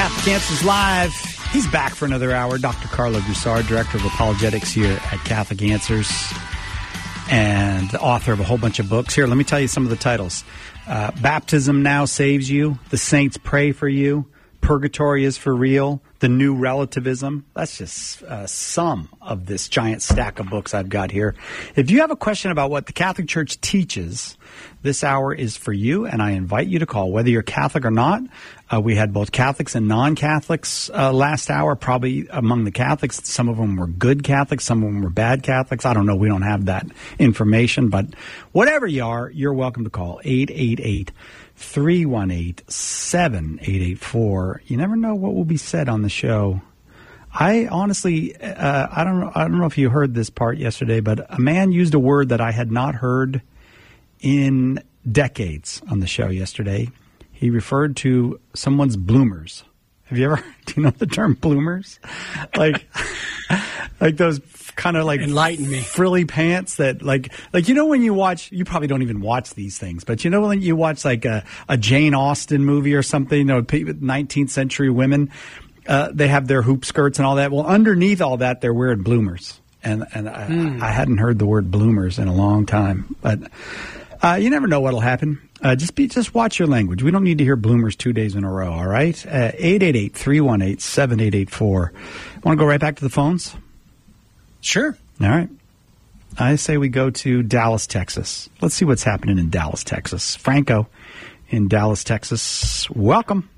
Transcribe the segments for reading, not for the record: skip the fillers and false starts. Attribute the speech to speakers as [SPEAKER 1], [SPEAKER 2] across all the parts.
[SPEAKER 1] Catholic Answers Live. He's back for another hour. Dr. Carlo Broussard, Director of Apologetics here at Catholic Answers and the author of a whole bunch of books. Here, let me tell you some of the titles. Baptism Now Saves You. The Saints Pray for You. Purgatory is for Real. The New Relativism. That's just some of this giant stack of books I've got here. If you have a question about what the Catholic Church teaches, this hour is for you, and I invite you to call, whether you're Catholic or not. We had both Catholics and non-Catholics last hour. Probably among the Catholics, some of them were good Catholics, some of them were bad Catholics. I don't know. We don't have that information, but whatever you are, you're welcome to call 888-318-7884. You never know what will be said on the show. I honestly, I don't know if you heard this part yesterday, but a man used a word that I had not heard in decades on the show yesterday. He referred to someone's bloomers. Have you ever, do you know the term bloomers? Like those kind of like
[SPEAKER 2] enlighten me
[SPEAKER 1] frilly pants that like you know when you watch, you probably don't even watch these things, but you know when you watch like a Jane Austen movie or something, you know, 19th century women, they have their hoop skirts and all that. Well, underneath all that, they're wearing bloomers, and I hadn't heard the word bloomers in a long time, but you never know what'll happen. Just watch your language. We don't need to hear bloomers 2 days in a row, all right? 888-318-7884. Want to go right back to the phones?
[SPEAKER 2] Sure.
[SPEAKER 1] All right. I say we go to Dallas, Texas. Let's see what's happening in Dallas, Texas. Franco in Dallas, Texas. Welcome.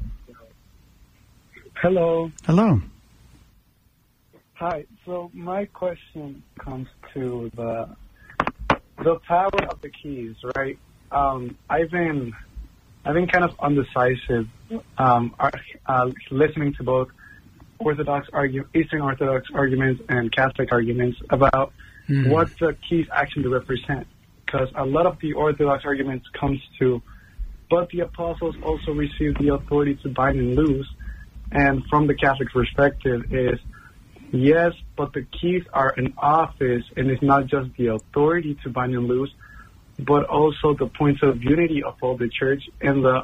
[SPEAKER 3] Hello.
[SPEAKER 1] Hello.
[SPEAKER 3] Hi. So my question comes to the power of the keys, right? I've been kind of undecisive, listening to both Eastern Orthodox arguments and Catholic arguments about what the keys actually represent. Because a lot of the Orthodox arguments comes to, but the apostles also received the authority to bind and loose. And from the Catholic perspective is, yes, but the keys are an office, and it's not just the authority to bind and loose, but also the points of unity of all the church and the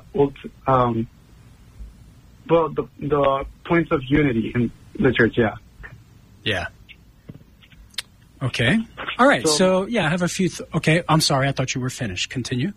[SPEAKER 3] points of unity in the church, yeah.
[SPEAKER 2] Yeah. Okay. All right. So I have a few. Okay. I'm sorry. I thought you were finished. Continue.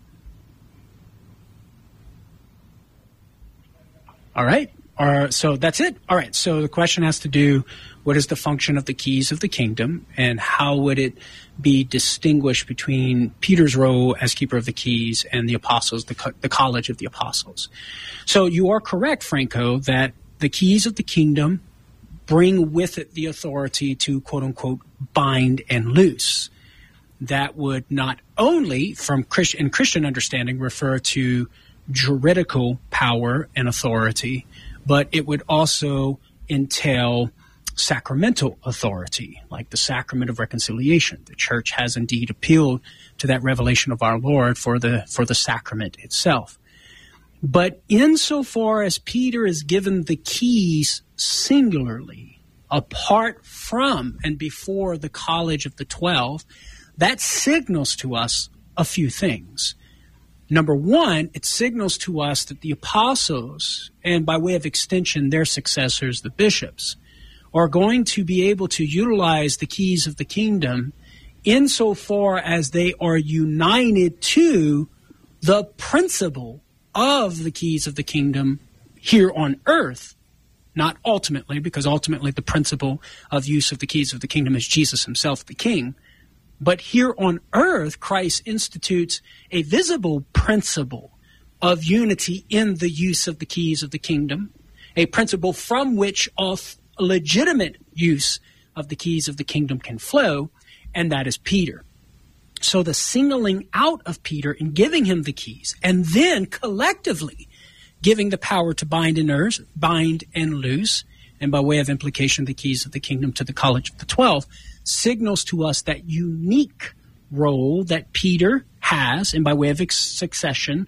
[SPEAKER 2] All right. So that's it. All right. So the question has to do, what is the function of the keys of the kingdom, and how would it be distinguished between Peter's role as keeper of the keys and the apostles, the college of the apostles? So you are correct, Franco, that the keys of the kingdom bring with it the authority to, quote unquote, bind and loose. That would not only, in Christian understanding, refer to juridical power and authority, but it would also entail sacramental authority, like the sacrament of reconciliation. The church has indeed appealed to that revelation of our Lord for the sacrament itself. But insofar as Peter is given the keys singularly, apart from and before the College of the 12, that signals to us a few things. Number one, it signals to us that the apostles, and by way of extension, their successors, the bishops, are going to be able to utilize the keys of the kingdom insofar as they are united to the principle of the keys of the kingdom here on earth, not ultimately, because ultimately the principle of use of the keys of the kingdom is Jesus himself, the king. But here on earth, Christ institutes a visible principle of unity in the use of the keys of the kingdom, a principle from which legitimate use of the keys of the kingdom can flow, and that is Peter. So the singling out of Peter and giving him the keys, and then collectively giving the power to bind and loose, and by way of implication, the keys of the kingdom to the College of the 12, signals to us that unique role that Peter has, and by way of extension,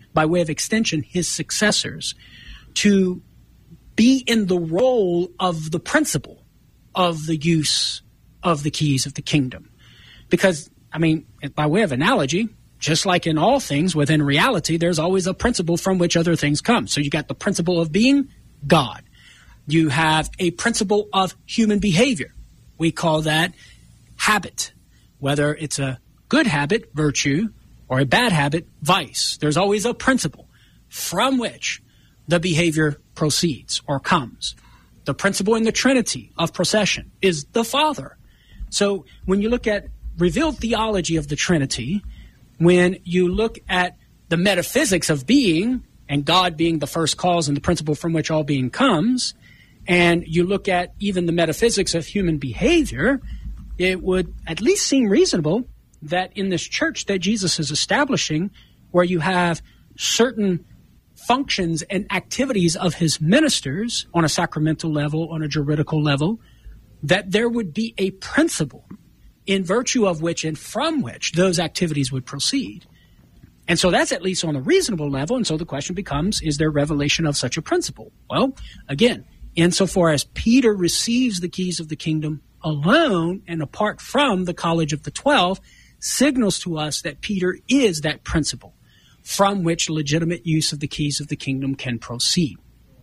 [SPEAKER 2] his successors, to be in the role of the principle of the use of the keys of the kingdom. Because, I mean, by way of analogy, just like in all things within reality, there's always a principle from which other things come. So you got the principle of being God. You have a principle of human behavior. We call that habit, whether it's a good habit, virtue, or a bad habit, vice. There's always a principle from which the behavior proceeds or comes. The principle in the Trinity of procession is the Father. So when you look at revealed theology of the Trinity, when you look at the metaphysics of being, and God being the first cause and the principle from which all being comes, and you look at even the metaphysics of human behavior, it would at least seem reasonable that in this church that Jesus is establishing, where you have certain functions and activities of his ministers on a sacramental level, on a juridical level, that there would be a principle in virtue of which and from which those activities would proceed. And so that's at least on a reasonable level, and so the question becomes, is there revelation of such a principle? Well, again, insofar as Peter receives the keys of the kingdom alone and apart from the College of the 12, signals to us that Peter is that principle from which legitimate use of the keys of the kingdom can proceed.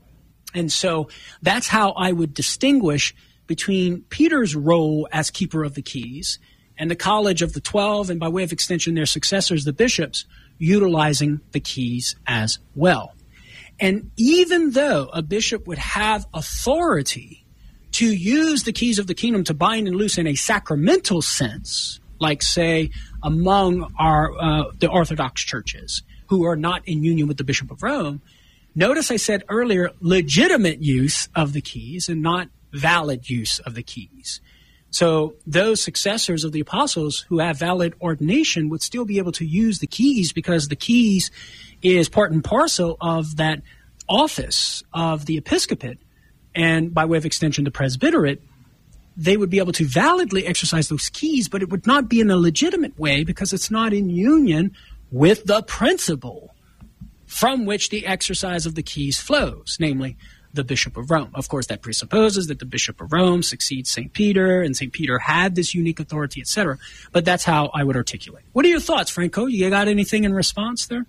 [SPEAKER 2] And so that's how I would distinguish between Peter's role as keeper of the keys and the College of the 12, and by way of extension their successors, the bishops, utilizing the keys as well. And even though a bishop would have authority to use the keys of the kingdom to bind and loose in a sacramental sense, like, say, among the Orthodox churches who are not in union with the Bishop of Rome, notice I said earlier legitimate use of the keys and not valid use of the keys. So those successors of the apostles who have valid ordination would still be able to use the keys, because the keys is part and parcel of that office of the episcopate, and by way of extension the presbyterate. They would be able to validly exercise those keys, but it would not be in a legitimate way because it's not in union with the principle from which the exercise of the keys flows, namely the Bishop of Rome. Of course, that presupposes that the Bishop of Rome succeeds St. Peter, and St. Peter had this unique authority, etc. But that's how I would articulate. What are your thoughts, Franco? You got anything in response there?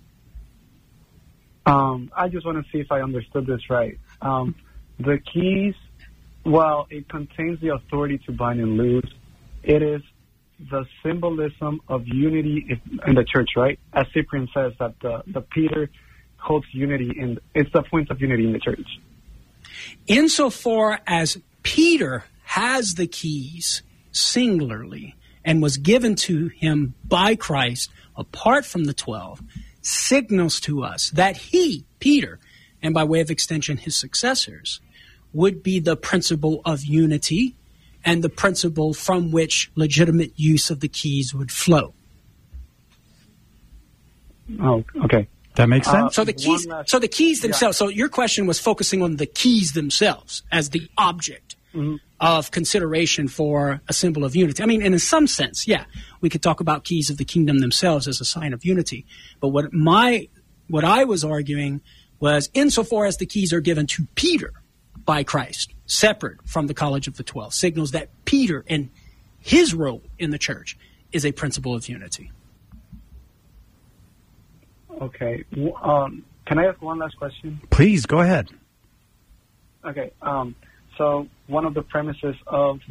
[SPEAKER 3] I just want to see if I understood this right. The keys, while it contains the authority to bind and loose, it is the symbolism of unity in the church, right? As Cyprian says, that the Peter holds unity, and it's the point of unity in the church.
[SPEAKER 2] Insofar as Peter has the keys singularly and was given to him by Christ apart from the 12, signals to us that he, Peter, and by way of extension his successors, would be the principle of unity and the principle from which legitimate use of the keys would flow.
[SPEAKER 3] Oh, okay.
[SPEAKER 1] That makes sense.
[SPEAKER 2] So the keys themselves. Yeah. So your question was focusing on the keys themselves as the object of consideration for a symbol of unity. I mean, in some sense, yeah, we could talk about keys of the kingdom themselves as a sign of unity. But what I was arguing was, insofar as the keys are given to Peter by Christ, separate from the College of the 12, signals that Peter and his role in the church is a principle of unity.
[SPEAKER 3] Okay. Can I ask one last question?
[SPEAKER 1] Please, go ahead.
[SPEAKER 3] Okay. So one of the premises of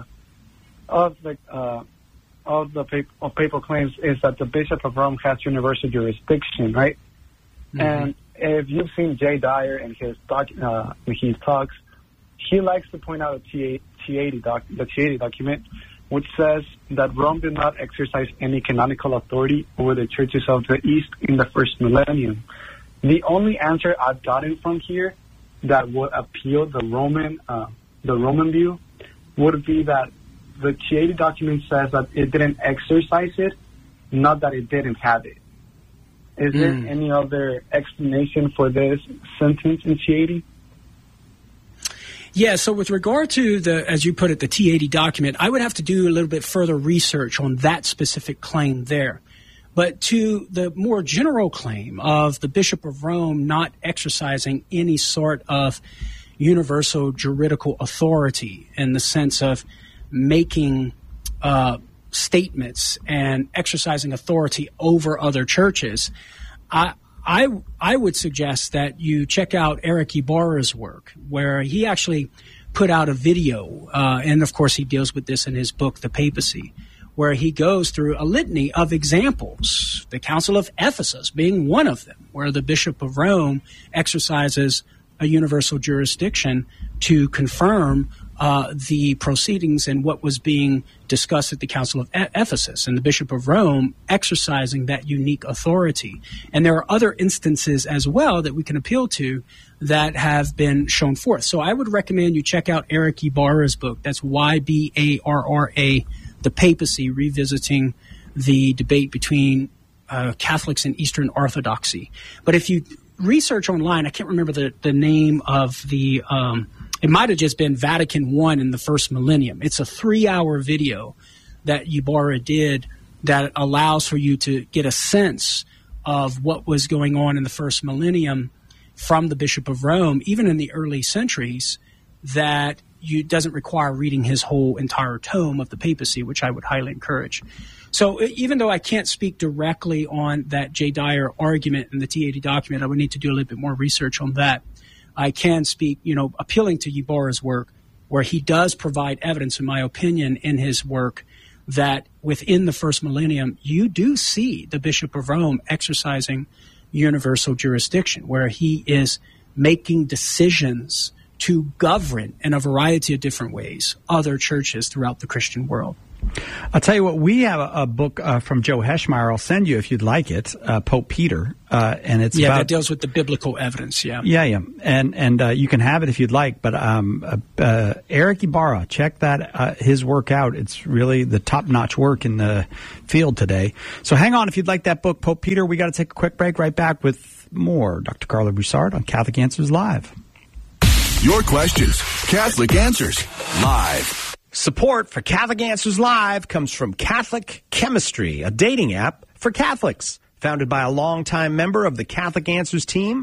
[SPEAKER 3] papal claims is that the Bishop of Rome has universal jurisdiction, right? Mm-hmm. And if you've seen Jay Dyer in his talks, he likes to point out the T80 document, which says that Rome did not exercise any canonical authority over the churches of the East in the first millennium. The only answer I've gotten from here that would appeal the Roman view would be that the T80 document says that it didn't exercise it, not that it didn't have it. Is there any other explanation for this sentence in T80?
[SPEAKER 2] Yeah, so with regard to as you put it, the T80 document, I would have to do a little bit further research on that specific claim there. But to the more general claim of the Bishop of Rome not exercising any sort of universal juridical authority in the sense of making statements and exercising authority over other churches, I would suggest that you check out Eric Ibarra's work, where he actually put out a video, and of course he deals with this in his book, The Papacy, where he goes through a litany of examples, the Council of Ephesus being one of them, where the Bishop of Rome exercises a universal jurisdiction to confirm the proceedings and what was being discussed at the Council of Ephesus, and the Bishop of Rome exercising that unique authority. And there are other instances as well that we can appeal to that have been shown forth. So I would recommend you check out Eric Ibarra's book. That's Ybarra, The Papacy, Revisiting the Debate Between Catholics and Eastern Orthodoxy. But if you research online, I can't remember the name of the it might have just been Vatican I in the first millennium. It's a 3-hour video that Ibarra did that allows for you to get a sense of what was going on in the first millennium from the Bishop of Rome, even in the early centuries, that doesn't require reading his whole entire tome of the papacy, which I would highly encourage. So even though I can't speak directly on that J. Dyer argument in the T80 document, I would need to do a little bit more research on that. I can speak, appealing to Ibarra's work, where he does provide evidence, in my opinion, in his work, that within the first millennium, you do see the Bishop of Rome exercising universal jurisdiction, where he is making decisions to govern in a variety of different ways other churches throughout the Christian world.
[SPEAKER 1] I'll tell you what, we have a book from Joe Heschmeyer. I'll send you if you'd like it, Pope Peter, and it's about,
[SPEAKER 2] that deals with the biblical evidence. Yeah,
[SPEAKER 1] and you can have it if you'd like. But Eric Ibarra, check that his work out. It's really the top-notch work in the field today. So hang on if you'd like that book, Pope Peter. We got to take a quick break. Right back with more Dr. Carlo Broussard on Catholic Answers Live.
[SPEAKER 4] Your questions, Catholic Answers Live.
[SPEAKER 1] Support for Catholic Answers Live comes from Catholic Chemistry, a dating app for Catholics. Founded by a longtime member of the Catholic Answers team,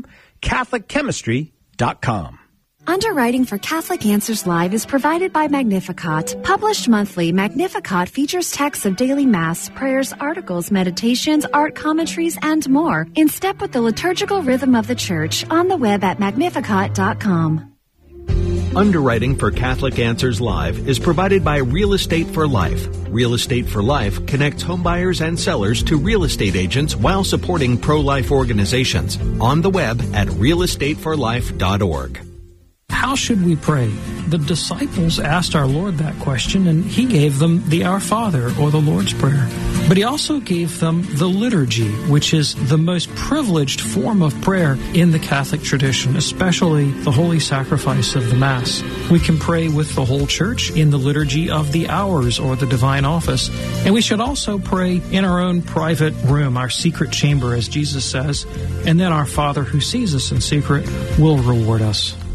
[SPEAKER 1] CatholicChemistry.com.
[SPEAKER 5] Underwriting for Catholic Answers Live is provided by Magnificat. Published monthly, Magnificat features texts of daily Mass, prayers, articles, meditations, art commentaries, and more, in step with the liturgical rhythm of the Church, on the web at Magnificat.com.
[SPEAKER 6] Underwriting for Catholic Answers Live is provided by Real Estate for Life. Real Estate for Life connects homebuyers and sellers to real estate agents while supporting pro-life organizations. On the web at realestateforlife.org.
[SPEAKER 7] How should we pray? The disciples asked our Lord that question, and he gave them the Our Father, or the Lord's Prayer. But he also gave them the liturgy, which is the most privileged form of prayer in the Catholic tradition, especially the holy sacrifice of the Mass. We can pray with the whole Church in the liturgy of the hours, or the divine office. And we should also pray in our own private room, our secret chamber, as Jesus says, and then our Father who sees us in secret will reward us.